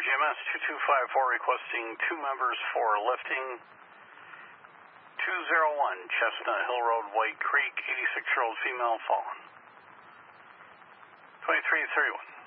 GMS 2254 requesting 2 members for lifting 201 Chestnut Hill Road, White Creek, 86-year-old female fallen. 2331.